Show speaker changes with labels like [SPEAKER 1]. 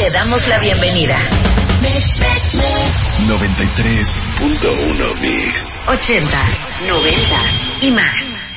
[SPEAKER 1] te damos la bienvenida.
[SPEAKER 2] 93.1 Mix.
[SPEAKER 1] 80s, 90s y más.